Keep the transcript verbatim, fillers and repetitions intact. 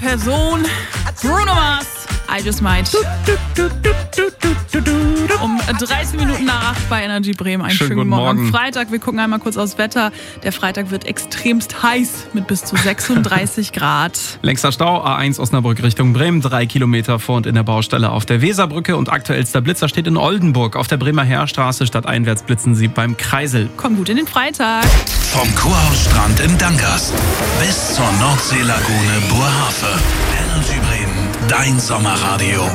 Person. Bruno Mars, I Just Might. Um dreißig Minuten nach acht bei Energy Bremen. Einen schönen, schönen guten Morgen. Morgen. Freitag, wir gucken einmal kurz aufs Wetter. Der Freitag wird extremst heiß mit bis zu sechsunddreißig Grad. Längster Stau, A eins Osnabrück Richtung Bremen, drei Kilometer vor und in der Baustelle auf der Weserbrücke. Und aktuellster Blitzer steht in Oldenburg. Auf der Bremer Heerstraße stadteinwärts blitzen sie beim Kreisel. Komm gut in den Freitag. Vom Kurhausstrand in Dankers bis zur Nordseelagune Burhafe. Energy Bremen, dein Sommerradio.